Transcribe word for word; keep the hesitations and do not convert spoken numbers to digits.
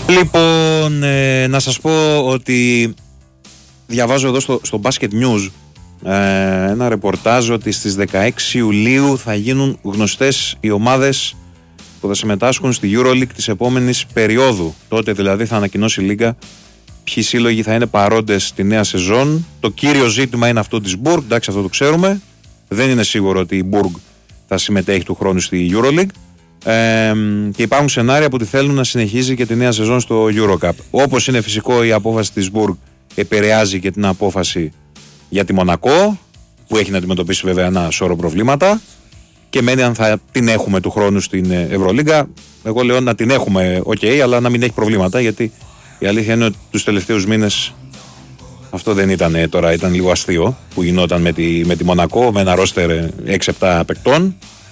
Λοιπόν, ε, να σας πω ότι διαβάζω εδώ στο, στο Basket News ε, ένα ρεπορτάζ ότι στις δεκαέξι Ιουλίου θα γίνουν γνωστές οι ομάδες που θα συμμετάσχουν στη EuroLeague της επόμενης περίοδου. Τότε δηλαδή θα ανακοινώσει η Λίγκα ποιοι σύλλογοι θα είναι παρόντες στη νέα σεζόν. Το κύριο ζήτημα είναι αυτό της Burg, εντάξει, αυτό το ξέρουμε. Δεν είναι σίγουρο ότι η Burg θα συμμετέχει του χρόνου στη EuroLeague. Ε, και υπάρχουν σενάρια που τη θέλουν να συνεχίζει και τη νέα σεζόν στο EuroCup. Όπως είναι φυσικό, η απόφαση της Burg επηρεάζει και την απόφαση για τη Μονακό, που έχει να αντιμετωπίσει βέβαια ένα σώρο προβλήματα. Και μένει αν θα την έχουμε του χρόνου στην Ευρωλίγκα. Εγώ λέω να την έχουμε, ok, αλλά να μην έχει προβλήματα, γιατί η αλήθεια είναι ότι τους τελευταίους μήνες αυτό δεν ήταν τώρα, ήταν λίγο αστείο που γινόταν με τη, με τη Μονακό, με ένα ρόστερ έξι επτά παικτών.